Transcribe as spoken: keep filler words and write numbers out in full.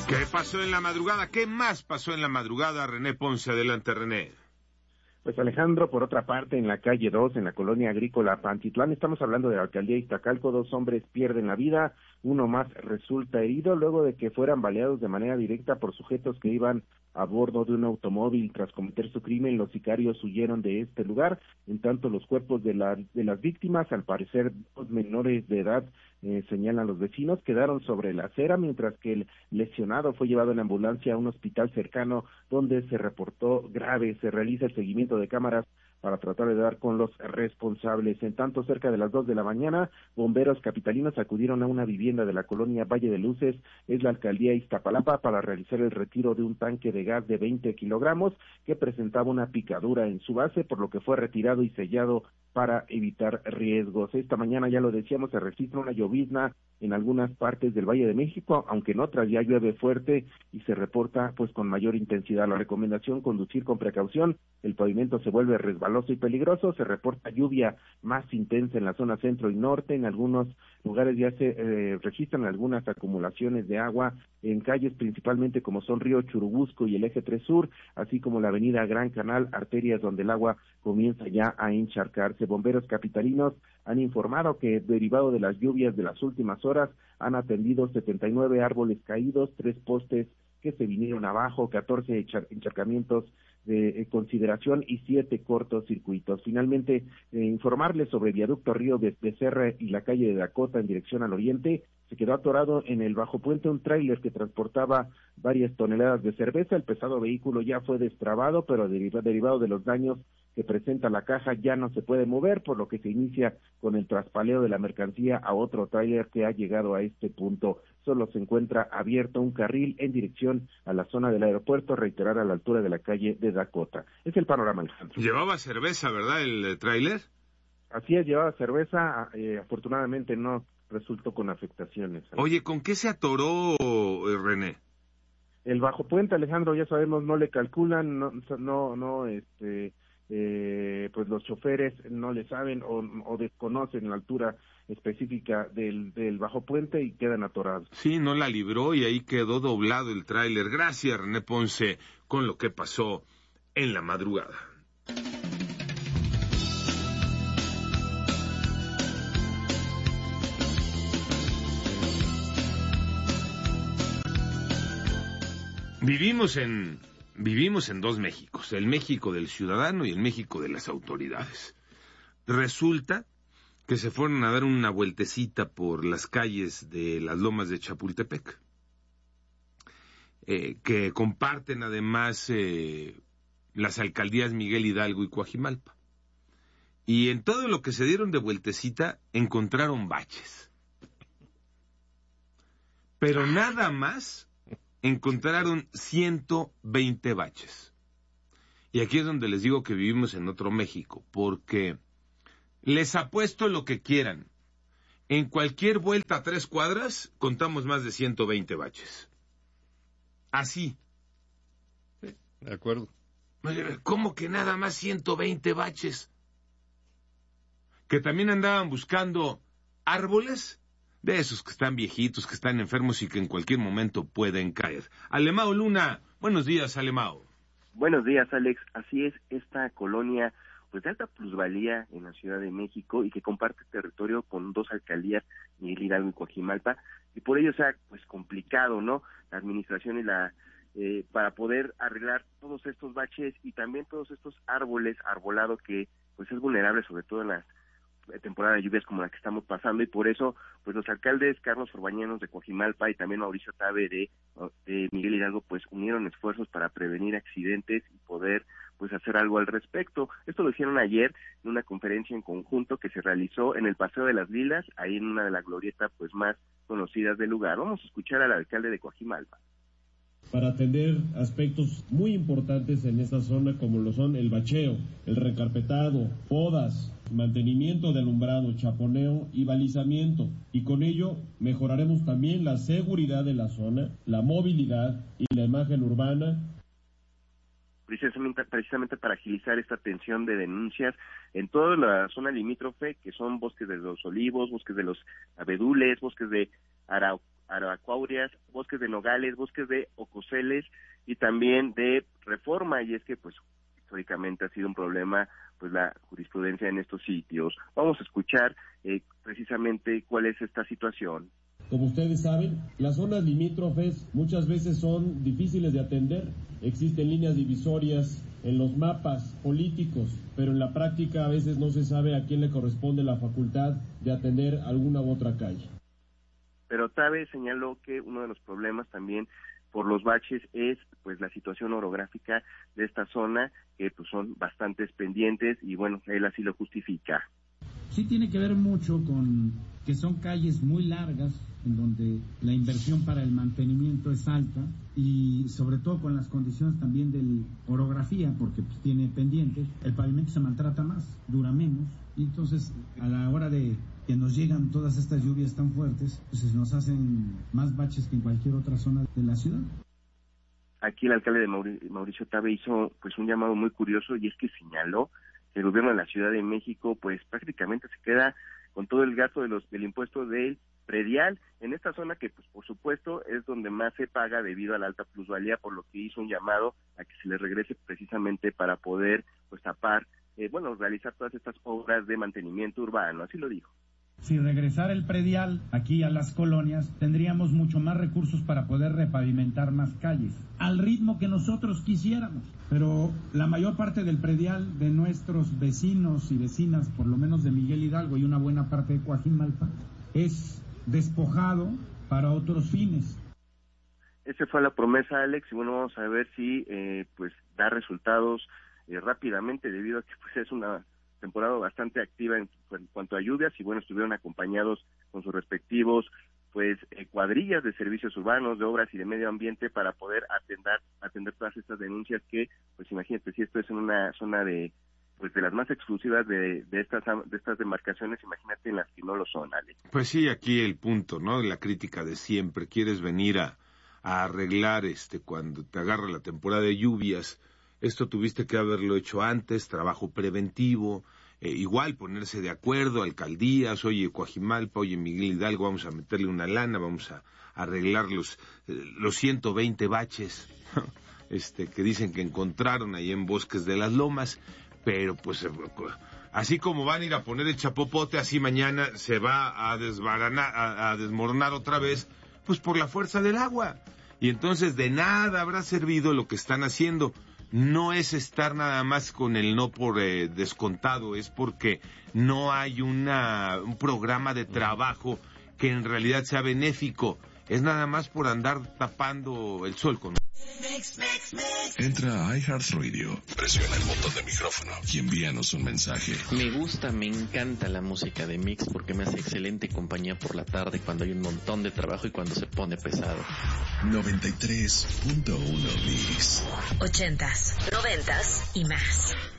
¿Qué pasó en la madrugada? ¿Qué más pasó en la madrugada? René Ponce, adelante, René. Pues Alejandro, por otra parte, en la calle dos, en la colonia agrícola Pantitlán, estamos hablando de la alcaldía de Iztacalco, dos hombres pierden la vida, uno más resulta herido luego de que fueran baleados de manera directa por sujetos que iban a bordo de un automóvil. Tras cometer su crimen, los sicarios huyeron de este lugar, en tanto los cuerpos de, la, de las víctimas, al parecer dos menores de edad, eh, señalan los vecinos, quedaron sobre la acera, mientras que el lesionado fue llevado en ambulancia a un hospital cercano donde se reportó grave. Se realiza el seguimiento de cámaras para tratar de dar con los responsables. En tanto, cerca de las dos de la mañana, bomberos capitalinos acudieron a una vivienda de la colonia Valle de Luces, es la alcaldía Iztapalapa, para realizar el retiro de un tanque de gas de veinte kilogramos que presentaba una picadura en su base, por lo que fue retirado y sellado para evitar riesgos. Esta mañana, ya lo decíamos, se registra una llovizna en algunas partes del Valle de México, aunque en otras ya llueve fuerte y se reporta pues con mayor intensidad. La recomendación: conducir con precaución, el pavimento se vuelve resbaloso y peligroso, se reporta lluvia más intensa en la zona centro y norte, en algunos lugares ya se eh, registran algunas acumulaciones de agua en calles principalmente como son Río Churubusco y el Eje tres Sur, así como la avenida Gran Canal, arterias donde el agua comienza ya a encharcarse. Bomberos capitalinos han informado que, derivado de las lluvias de las últimas horas, han atendido setenta y nueve árboles caídos, tres postes que se vinieron abajo, catorce encharcamientos de eh, consideración y siete cortocircuitos. Finalmente, eh, informarles sobre el viaducto Río Becerra y la calle de Dakota en dirección al oriente. Se quedó atorado en el bajo puente un tráiler que transportaba varias toneladas de cerveza. El pesado vehículo ya fue destrabado, pero deriva, derivado de los daños que presenta la caja ya no se puede mover, por lo que se inicia con el traspaleo de la mercancía a otro tráiler que ha llegado a este punto. Solo se encuentra abierto un carril en dirección a la zona del aeropuerto, reiterar, a la altura de la calle de Dakota. Es el panorama, Alejandro. Llevaba cerveza, ¿verdad, el tráiler? Así es, llevaba cerveza, eh, afortunadamente no resultó con afectaciones. Oye, ¿con qué se atoró, eh, René? El bajo puente, Alejandro, ya sabemos, no le calculan, no, no, no, este... Eh, pues los choferes no le saben o, o desconocen la altura específica del, del bajo puente y quedan atorados. Sí, no la libró y ahí quedó doblado el tráiler. Gracias, René Ponce, con lo que pasó en la madrugada. Vivimos en... Vivimos en dos Méxicos, el México del ciudadano y el México de las autoridades. Resulta que se fueron a dar una vueltecita por las calles de las lomas de Chapultepec, eh, que comparten además eh, las alcaldías Miguel Hidalgo y Coajimalpa. Y en todo lo que se dieron de vueltecita encontraron baches. Pero nada más encontraron ciento veinte baches. Y aquí es donde les digo que vivimos en otro México, porque les apuesto lo que quieran. En cualquier vuelta a tres cuadras, contamos más de ciento veinte baches. Así. Sí, de acuerdo. ¿Cómo que nada más ciento veinte baches? Que también andaban buscando árboles de esos que están viejitos, que están enfermos y que en cualquier momento pueden caer. Alemao Luna, buenos días, Alemao. Buenos días, Alex. Así es, esta colonia pues de alta plusvalía en la Ciudad de México y que comparte territorio con dos alcaldías, Miguel Hidalgo y Coajimalpa, y por ello sea pues complicado, ¿no? La administración y la eh, para poder arreglar todos estos baches y también todos estos árboles, arbolado que pues es vulnerable sobre todo en las temporada de lluvias como la que estamos pasando, y por eso pues los alcaldes Carlos Orbañanos de Coajimalpa y también Mauricio Tabe de, de Miguel Hidalgo pues unieron esfuerzos para prevenir accidentes y poder pues hacer algo al respecto. Esto lo hicieron ayer en una conferencia en conjunto que se realizó en el Paseo de las Lilas, ahí en una de las glorietas pues más conocidas del lugar. Vamos a escuchar al alcalde de Coajimalpa. Para atender aspectos muy importantes en esta zona como lo son el bacheo, el recarpetado, podas, mantenimiento de alumbrado, chaponeo y balizamiento, y con ello mejoraremos también la seguridad de la zona, la movilidad y la imagen urbana. Precisamente, precisamente para agilizar esta atención de denuncias en toda la zona limítrofe, que son bosques de los olivos, bosques de los abedules, bosques de Arau aracuáureas, bosques de nogales, bosques de ocoseles y también de reforma, y es que pues históricamente ha sido un problema pues la jurisprudencia en estos sitios. Vamos a escuchar eh, precisamente cuál es esta situación. Como ustedes saben, las zonas limítrofes muchas veces son difíciles de atender. Existen líneas divisorias en los mapas políticos, pero en la práctica a veces no se sabe a quién le corresponde la facultad de atender alguna u otra calle. Pero Tabe señaló que uno de los problemas también por los baches es pues la situación orográfica de esta zona, que pues son bastantes pendientes y bueno, él así lo justifica. Sí tiene que ver mucho con que son calles muy largas, en donde la inversión para el mantenimiento es alta y sobre todo con las condiciones también de orografía, porque pues, tiene pendientes, el pavimento se maltrata más, dura menos, y entonces a la hora de que nos llegan todas estas lluvias tan fuertes, pues nos hacen más baches que en cualquier otra zona de la ciudad. Aquí el alcalde de Mauricio, Mauricio Tabe hizo pues un llamado muy curioso, y es que señaló que el gobierno de la Ciudad de México pues prácticamente se queda con todo el gasto de los del impuesto del predial en esta zona, que pues por supuesto es donde más se paga debido a la alta plusvalía, por lo que hizo un llamado a que se le regrese precisamente para poder pues tapar, eh, bueno, realizar todas estas obras de mantenimiento urbano, así lo dijo. Si regresara el predial aquí a las colonias, tendríamos mucho más recursos para poder repavimentar más calles, al ritmo que nosotros quisiéramos. Pero la mayor parte del predial de nuestros vecinos y vecinas, por lo menos de Miguel Hidalgo y una buena parte de Coajimalpa, es despojado para otros fines. Esa fue la promesa, Alex, y bueno, vamos a ver si eh, pues da resultados eh, rápidamente, debido a que pues es una temporada bastante activa en, en cuanto a lluvias, y bueno, estuvieron acompañados con sus respectivos pues eh, cuadrillas de servicios urbanos, de obras y de medio ambiente para poder atender atender todas estas denuncias que, pues imagínate, si esto es en una zona de pues de las más exclusivas de, de estas de estas demarcaciones, imagínate en las que no lo son, Ale. Pues sí, aquí el punto, ¿no? La crítica de siempre, quieres venir a, a arreglar este cuando te agarra la temporada de lluvias. Esto tuviste que haberlo hecho antes, trabajo preventivo, eh, igual ponerse de acuerdo, alcaldías, oye Coajimalpa, oye Miguel Hidalgo, vamos a meterle una lana, vamos a, a arreglar los, eh, los ciento veinte baches este, que dicen que encontraron ahí en Bosques de las Lomas, pero pues eh, así como van a ir a poner el chapopote, así mañana se va a desbaranar, a, a desmoronar otra vez, pues por la fuerza del agua. Y entonces de nada habrá servido lo que están haciendo. No es estar nada más con el no por eh, descontado, es porque no hay una un programa de trabajo que en realidad sea benéfico. Es nada más por andar tapando el sol con... Entra a iHeartRadio, presiona el botón de micrófono y envíanos un mensaje. Me gusta, me encanta la música de Mix porque me hace excelente compañía por la tarde cuando hay un montón de trabajo y cuando se pone pesado. noventa y tres punto uno Mix. Ochentas, noventas y más.